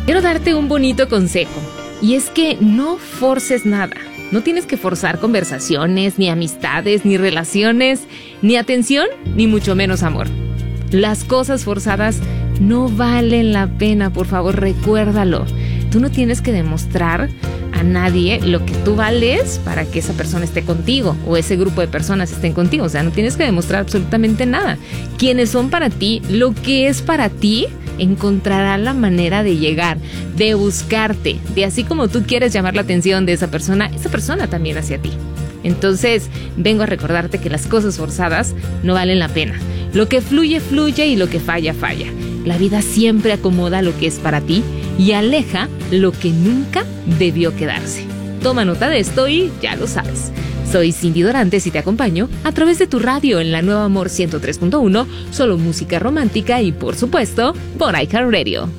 quiero darte un bonito consejo. Y es que no forces nada. No tienes que forzar conversaciones, ni amistades, ni relaciones, ni atención, ni mucho menos amor. Las cosas forzadas no valen la pena, por favor, recuérdalo. Tú no tienes que demostrar a nadie lo que tú vales para que esa persona esté contigo o ese grupo de personas estén contigo. O sea, no tienes que demostrar absolutamente nada. Quienes son para ti, lo que es para ti, encontrará la manera de llegar, de buscarte, de así como tú quieres llamar la atención de esa persona también hacia ti. Entonces, vengo a recordarte que las cosas forzadas no valen la pena. Lo que fluye, fluye y lo que falla, falla. La vida siempre acomoda lo que es para ti y aleja lo que nunca debió quedarse. Toma nota de esto y ya lo sabes. Soy Cindy Dorantes y te acompaño a través de tu radio en la Nueva Amor 103.1, solo música romántica y, por supuesto, por iHeartRadio.